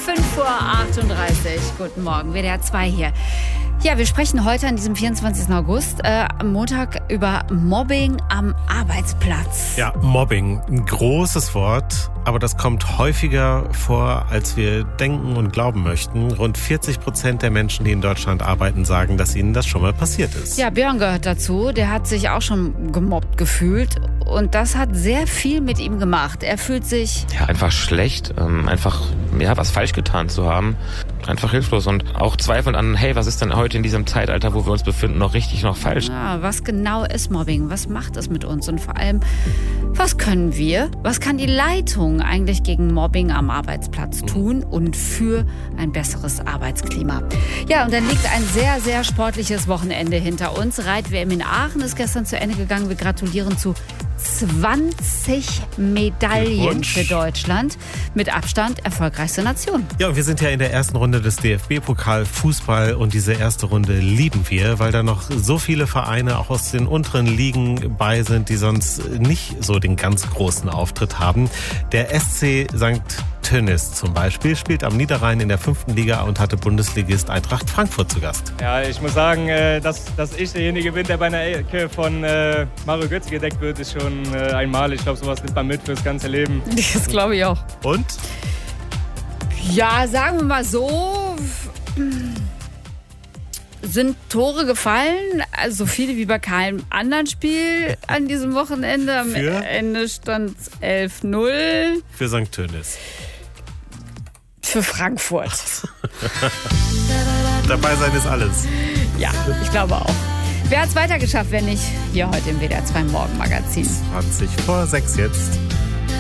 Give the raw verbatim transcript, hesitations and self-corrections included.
fünf Uhr achtunddreißig. Guten Morgen, W D R zwei hier. Ja, wir sprechen heute an diesem vierundzwanzigsten August, äh, am Montag, über Mobbing am Arbeitsplatz. Ja, Mobbing, ein großes Wort, aber das kommt häufiger vor, als wir denken und glauben möchten. Rund vierzig Prozent der Menschen, die in Deutschland arbeiten, sagen, dass ihnen das schon mal passiert ist. Ja, Björn gehört dazu, der hat sich auch schon gemobbt gefühlt und das hat sehr viel mit ihm gemacht. Er fühlt sich... Ja, einfach schlecht, ähm, einfach ja, was falsch getan zu haben. Einfach hilflos und auch zweifelnd an, hey, was ist denn heute in diesem Zeitalter, wo wir uns befinden, noch richtig, noch falsch? Ja, was genau ist Mobbing? Was macht es mit uns? Und vor allem, was können wir, was kann die Leitung eigentlich gegen Mobbing am Arbeitsplatz tun und für ein besseres Arbeitsklima? Ja, und dann liegt ein sehr, sehr sportliches Wochenende hinter uns. Reit-W M in Aachen ist gestern zu Ende gegangen. Wir gratulieren zu zwanzig Medaillen für Deutschland. Mit Abstand erfolgreichste Nation. Ja, und wir sind ja in der ersten Runde des D F B-Pokal Fußball und diese erste Runde lieben wir, weil da noch so viele Vereine auch aus den unteren Ligen bei sind, die sonst nicht so den ganz großen Auftritt haben. Der S C Sankt Tönnies zum Beispiel spielt am Niederrhein in der fünften Liga und hatte Bundesligist Eintracht Frankfurt zu Gast. Ja, ich muss sagen, dass, dass ich derjenige bin, der bei einer Ecke von äh, Mario Götze gedeckt wird, ist schon äh, einmal. Ich glaube, sowas nimmt man mit fürs ganze Leben. Das glaube ich auch. Und? Ja, sagen wir mal so, sind Tore gefallen, also so viele wie bei keinem anderen Spiel an diesem Wochenende. Am Für? Ende stand es elf null. Für Sankt Tönnies. Für Frankfurt. Dabei sein ist alles. Ja, ich glaube auch. Wer hat es weitergeschafft, wenn nicht hier heute im W D R zwei Morgenmagazin? zwanzig vor sechs jetzt.